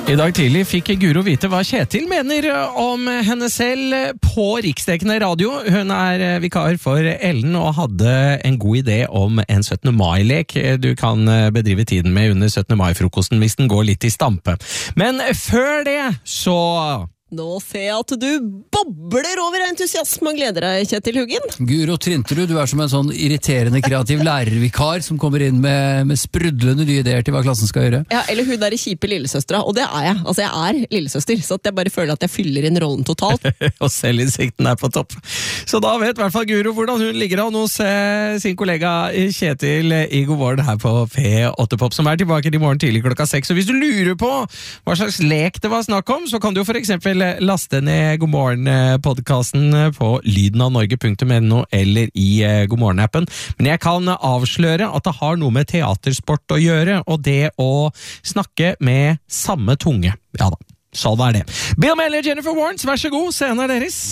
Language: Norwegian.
I dag tidlig fikk Guro vite hva Kjetil mener om henne selv på riksdekkende radio. Hun er vikar for Ellen og hadde en god idé om en 17. mai-lek du kan bedrive tiden med under 17. mai-frokosten hvis den går litt i stampe. Men før det, så... Nå ser jeg at du bobler over entusiasme og gleder deg, Kjetil Huggen. Guro Trinterud, du er som en sånn irriterende kreativ lærervikar som kommer inn med sprudlende nye ideer til hva klassen skal gjøre. Ja, eller hun der i kjipe lillesøstra, og det er jeg. Altså, jeg er lillesøster, så at jeg bare føler at jeg fyller inn rollen totalt. Og selvinnsikten er på topp. Så da vet i hvert fall Guro hvordan hun ligger an hos sin kollega Kjetil i God morgen her på P8 Pop, som er tilbake i morgen tidlig klokka 6. Og hvis du lurer på hva slags lek det var snakk om, så kan du for eksempel laste ned God morgen-podcasten på lydenavnorge.no eller i God morgen-appen. Men jeg kan avsløre at det har noe med teatersport å gjøre, og det å snakke med samme tunge. Ja da, sånn er det. Bill Medley og Jennifer Warnes, vær så god, scenen er deres.